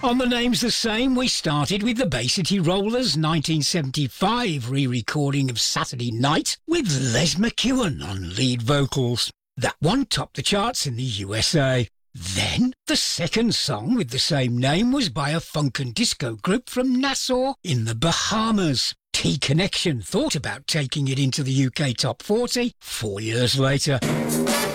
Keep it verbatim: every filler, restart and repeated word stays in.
On the Name's the Same, we started with the Bay City Rollers' nineteen seventy-five re-recording of Saturday Night with Les McEwen on lead vocals. That one topped the charts in the U S A. Then, the second song with the same name was by a funk and disco group from Nassau in the Bahamas. T-Connection thought about taking it into the U K Top forty four years later.